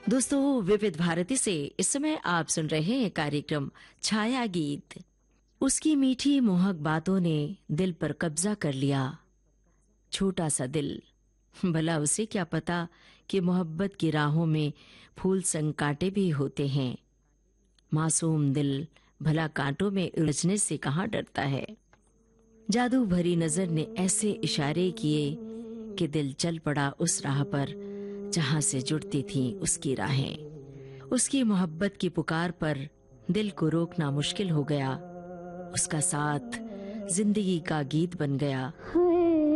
दोस्तों, विविध भारती से इस समय आप सुन रहे हैं कार्यक्रम छाया गीत। उसकी मीठी मोहक बातों ने दिल पर कब्जा कर लिया। छोटा सा दिल, भला उसे क्या पता कि मोहब्बत की राहों में फूल संग कांटे भी होते हैं। मासूम दिल भला कांटों में उलझने से कहाँ डरता है। जादू भरी नजर ने ऐसे इशारे किए कि दिल चल पड़ा उस राह पर जहां से जुड़ती थीं उसकी राहें। उसकी मोहब्बत की पुकार पर दिल को रोकना मुश्किल हो गया। उसका साथ जिंदगी का गीत बन गया।